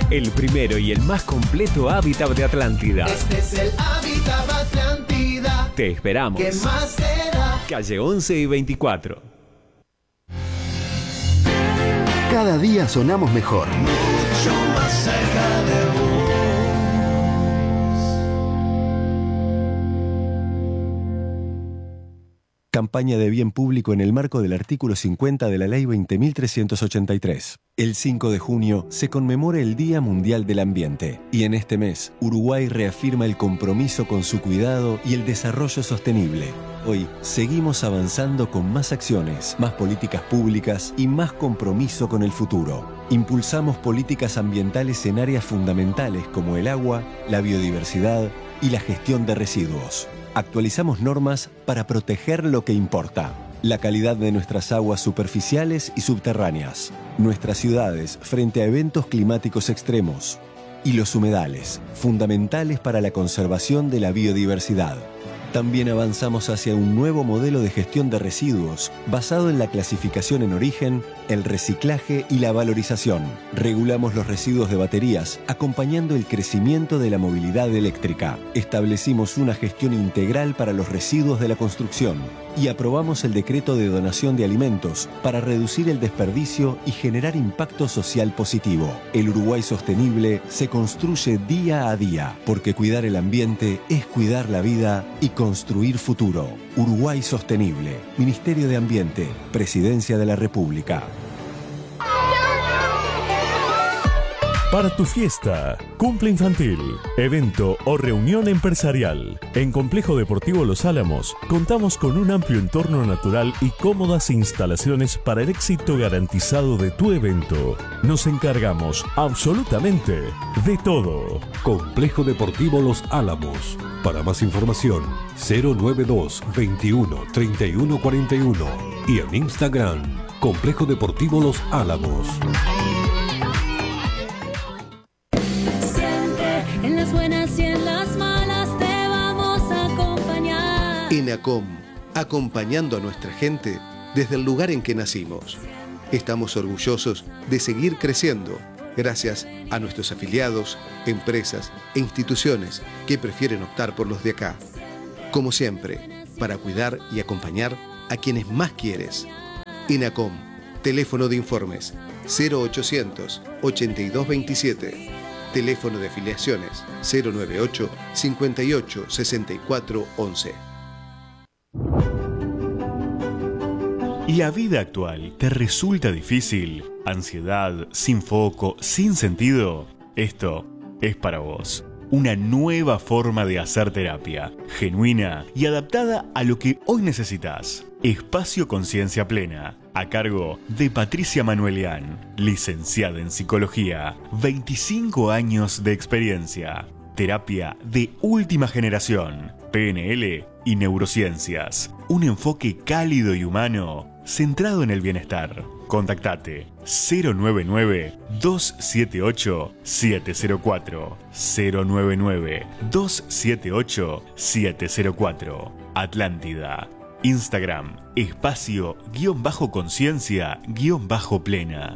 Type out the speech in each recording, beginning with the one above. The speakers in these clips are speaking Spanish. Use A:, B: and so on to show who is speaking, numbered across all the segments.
A: el primero y el más completo hábitat de Atlántida.
B: Este es el hábitat Atlántida.
A: Te esperamos.
B: ¿Qué más será?
A: Calle 11 y 24.
C: Cada día sonamos mejor.
B: Mucho más cerca de vos.
D: Campaña de bien público en el marco del artículo 50 de la Ley 20.383. El 5 de junio se conmemora el Día Mundial del Ambiente y en este mes Uruguay reafirma el compromiso con su cuidado y el desarrollo sostenible. Hoy seguimos avanzando con más acciones, más políticas públicas y más compromiso con el futuro. Impulsamos políticas ambientales en áreas fundamentales como el agua, la biodiversidad y la gestión de residuos. Actualizamos normas para proteger lo que importa: la calidad de nuestras aguas superficiales y subterráneas, nuestras ciudades frente a eventos climáticos extremos y los humedales, fundamentales para la conservación de la biodiversidad. También avanzamos hacia un nuevo modelo de gestión de residuos basado en la clasificación en origen, el reciclaje y la valorización. Regulamos los residuos de baterías, acompañando el crecimiento de la movilidad eléctrica. Establecimos una gestión integral para los residuos de la construcción y aprobamos el decreto de donación de alimentos para reducir el desperdicio y generar impacto social positivo. El Uruguay sostenible se construye día a día, porque cuidar el ambiente es cuidar la vida y construir futuro. Uruguay Sostenible. Ministerio de Ambiente. Presidencia de la República.
E: Para tu fiesta, cumple infantil, evento o reunión empresarial, en Complejo Deportivo Los Álamos contamos con un amplio entorno natural y cómodas instalaciones para el éxito garantizado de tu evento. Nos encargamos absolutamente de todo.
F: Complejo Deportivo Los Álamos. Para más información, 092 21 31 41 y en Instagram, Complejo Deportivo Los Álamos.
G: En las buenas y en las malas te vamos a acompañar.
H: ENACOM, acompañando a nuestra gente desde el lugar en que nacimos. Estamos orgullosos de seguir creciendo gracias a nuestros afiliados, empresas e instituciones que prefieren optar por los de acá. Como siempre, para cuidar y acompañar a quienes más quieres. ENACOM, teléfono de informes 0800 8227. Teléfono de afiliaciones 098 58 64 11.
I: ¿La vida actual te resulta difícil? ¿Ansiedad, sin foco, sin sentido? Esto es para vos. Una nueva forma de hacer terapia, genuina y adaptada a lo que hoy necesitas. Espacio Conciencia Plena, a cargo de Patricia Manuelian, licenciada en Psicología, 25 años de experiencia, terapia de última generación, PNL y neurociencias, un enfoque cálido y humano centrado en el bienestar. Contactate 099-278-704, 099-278-704. Atlántida. Instagram, espacio-conciencia-plena.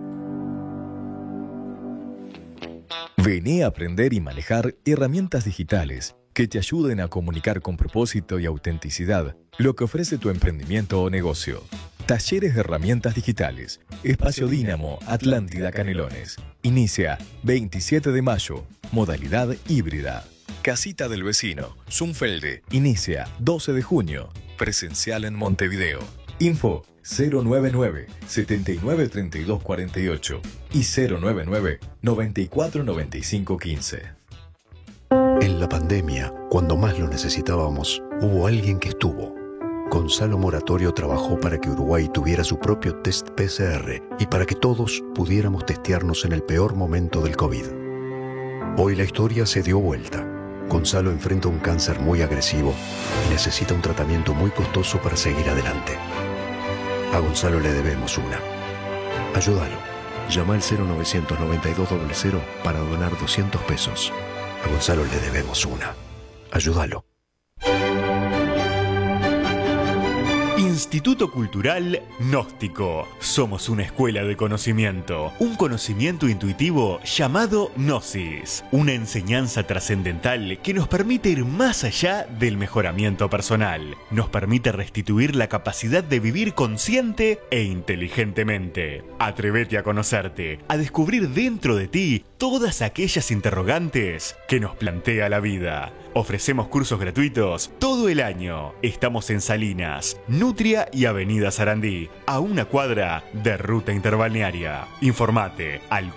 J: Vení a aprender y manejar herramientas digitales que te ayuden a comunicar con propósito y autenticidad lo que ofrece tu emprendimiento o negocio. Talleres de herramientas digitales. Espacio Dínamo, Atlántida Canelones. Inicia 27 de mayo. Modalidad híbrida. Casita del Vecino, Zunfelde. Inicia 12 de junio. Presencial en Montevideo. Info 099 79 32 48 y 099 94 95 15.
K: En la pandemia, cuando más lo necesitábamos, hubo alguien que estuvo. Gonzalo Moratorio trabajó para que Uruguay tuviera su propio test PCR y para que todos pudiéramos testearnos en el peor momento del COVID. Hoy la historia se dio vuelta. Gonzalo enfrenta un cáncer muy agresivo y necesita un tratamiento muy costoso para seguir adelante. A Gonzalo le debemos una. Ayúdalo. Llama al 099200 para donar 200 pesos. A Gonzalo le debemos una. Ayúdalo.
I: Instituto Cultural Gnóstico. Somos una escuela de conocimiento, un conocimiento intuitivo llamado Gnosis, una enseñanza trascendental que nos permite ir más allá del mejoramiento personal, nos permite restituir la capacidad de vivir consciente e inteligentemente. Atrévete a conocerte, a descubrir dentro de ti todas aquellas interrogantes que nos plantea la vida. Ofrecemos cursos gratuitos todo el año. Estamos en Salinas, Nutria y Avenida Sarandí, a una cuadra de Ruta Interbalnearia. Informate al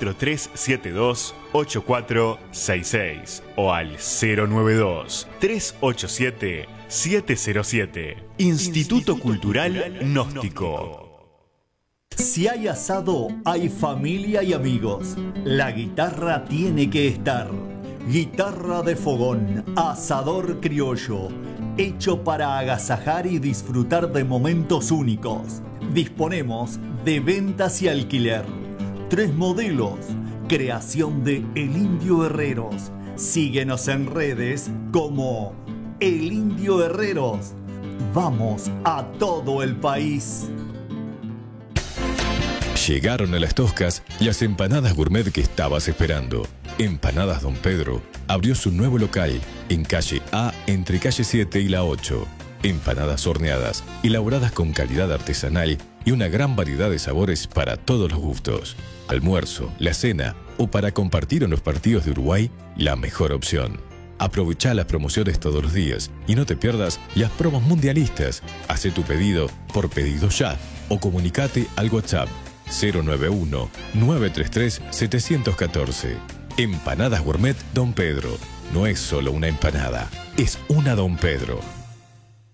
I: 4372-8466 o al 092-387-707. Instituto Cultural Gnóstico.
L: Si hay asado, hay familia y amigos. La guitarra tiene que estar. Guitarra de fogón, asador criollo, hecho para agasajar y disfrutar de momentos únicos. Disponemos de ventas y alquiler. 3 modelos, creación de El Indio Herreros. Síguenos en redes como El Indio Herreros. Vamos a todo el país.
J: Llegaron a Las Toscas las empanadas gourmet que estabas esperando. Empanadas Don Pedro abrió su nuevo local en calle A, entre calle 7 y la 8. Empanadas horneadas, elaboradas con calidad artesanal y una gran variedad de sabores para todos los gustos. Almuerzo, la cena o para compartir en los partidos de Uruguay, la mejor opción. Aprovecha las promociones todos los días y no te pierdas las promos mundialistas. Hacé tu pedido por Pedido Ya o comunicate al WhatsApp 091-933-714. Empanadas Gourmet Don Pedro. No es solo una empanada, es una Don Pedro.